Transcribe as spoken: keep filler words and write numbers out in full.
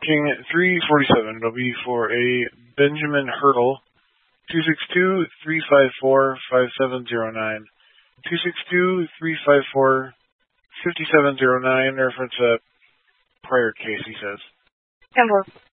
King three forty-seven. It'll be for a Benjamin Hurdle. two six two, three five four, five seven zero nine. two six two, three five four, five seven zero nine. Reference a prior case, he says. Denver.